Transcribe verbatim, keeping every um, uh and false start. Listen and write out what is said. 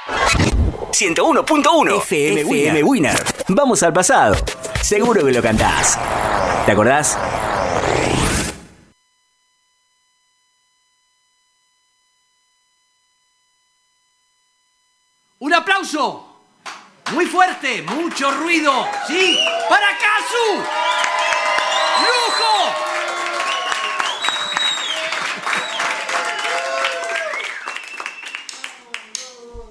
ciento uno punto uno F M, F M Winner. Vamos al pasado. Seguro que lo cantás. ¿Te acordás? ¡Un aplauso! Muy fuerte, mucho ruido, ¿sí? ¡Para Casu!